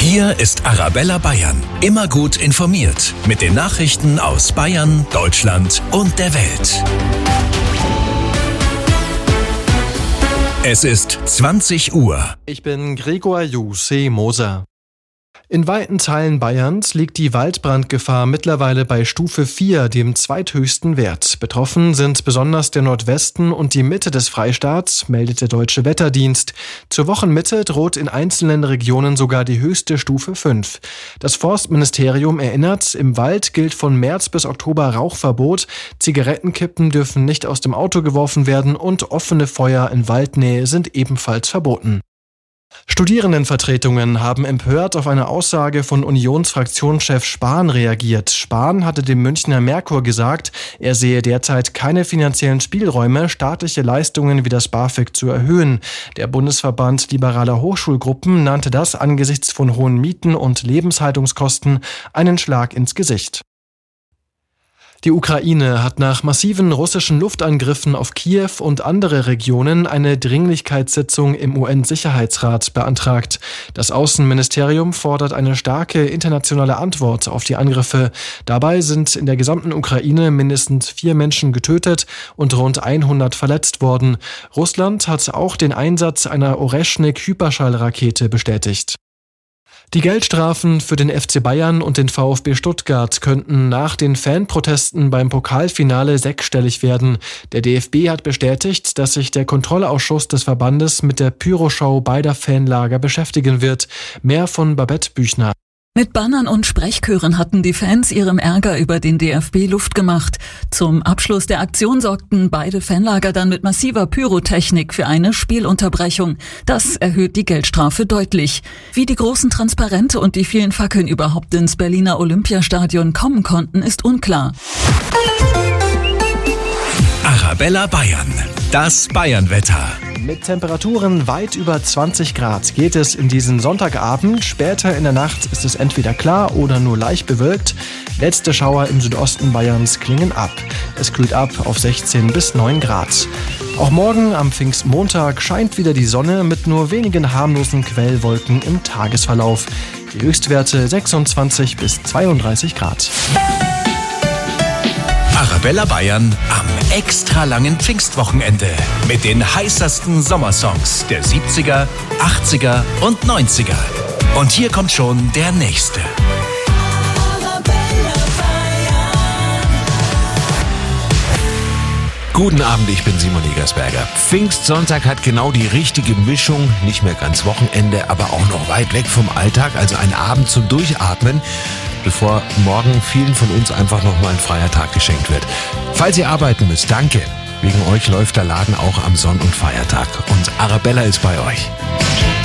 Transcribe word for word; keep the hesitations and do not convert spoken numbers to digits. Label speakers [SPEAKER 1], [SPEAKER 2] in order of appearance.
[SPEAKER 1] Hier ist Arabella Bayern. Immer gut informiert mit den Nachrichten aus Bayern, Deutschland und der Welt. Es ist zwanzig Uhr.
[SPEAKER 2] Ich bin Gregor Jussi Moser. In weiten Teilen Bayerns liegt die Waldbrandgefahr mittlerweile bei Stufe vier, dem zweithöchsten Wert. Betroffen sind besonders der Nordwesten und die Mitte des Freistaats, meldet der Deutsche Wetterdienst. Zur Wochenmitte droht in einzelnen Regionen sogar die höchste Stufe fünf. Das Forstministerium erinnert, im Wald gilt von März bis Oktober Rauchverbot, Zigarettenkippen dürfen nicht aus dem Auto geworfen werden und offene Feuer in Waldnähe sind ebenfalls verboten. Studierendenvertretungen haben empört auf eine Aussage von Unionsfraktionschef Spahn reagiert. Spahn hatte dem Münchner Merkur gesagt, er sehe derzeit keine finanziellen Spielräume, staatliche Leistungen wie das BAföG zu erhöhen. Der Bundesverband liberaler Hochschulgruppen nannte das angesichts von hohen Mieten und Lebenshaltungskosten einen Schlag ins Gesicht. Die Ukraine hat nach massiven russischen Luftangriffen auf Kiew und andere Regionen eine Dringlichkeitssitzung im U N-Sicherheitsrat beantragt. Das Außenministerium fordert eine starke internationale Antwort auf die Angriffe. Dabei sind in der gesamten Ukraine mindestens vier Menschen getötet und rund hundert verletzt worden. Russland hat auch den Einsatz einer Oreschnik-Hyperschallrakete bestätigt. Die Geldstrafen für den F C Bayern und den VfB Stuttgart könnten nach den Fanprotesten beim Pokalfinale sechsstellig werden. Der D F B hat bestätigt, dass sich der Kontrollausschuss des Verbandes mit der Pyroshow beider Fanlager beschäftigen wird. Mehr von Babette Büchner.
[SPEAKER 3] Mit Bannern und Sprechchören hatten die Fans ihrem Ärger über den D F B Luft gemacht. Zum Abschluss der Aktion sorgten beide Fanlager dann mit massiver Pyrotechnik für eine Spielunterbrechung. Das erhöht die Geldstrafe deutlich. Wie die großen Transparente und die vielen Fackeln überhaupt ins Berliner Olympiastadion kommen konnten, ist unklar.
[SPEAKER 1] Arabella Bayern, das Bayernwetter.
[SPEAKER 2] Mit Temperaturen weit über zwanzig Grad geht es in diesen Sonntagabend. Später in der Nacht ist es entweder klar oder nur leicht bewölkt. Letzte Schauer im Südosten Bayerns klingen ab. Es kühlt ab auf sechzehn bis neun Grad. Auch morgen am Pfingstmontag scheint wieder die Sonne mit nur wenigen harmlosen Quellwolken im Tagesverlauf. Die Höchstwerte sechsundzwanzig bis zweiunddreißig Grad.
[SPEAKER 1] Arabella Bayern am extra langen Pfingstwochenende mit den heißesten Sommersongs der siebziger, achtziger und neunziger. Und hier kommt schon der nächste.
[SPEAKER 4] Guten Abend, ich bin Simon Egersberger. Pfingstsonntag hat genau die richtige Mischung, nicht mehr ganz Wochenende, aber auch noch weit weg vom Alltag, also ein Abend zum Durchatmen, bevor morgen vielen von uns einfach nochmal ein freier Tag geschenkt wird. Falls ihr arbeiten müsst, danke. Wegen euch läuft der Laden auch am Sonn- und Feiertag. Und Arabella ist bei euch.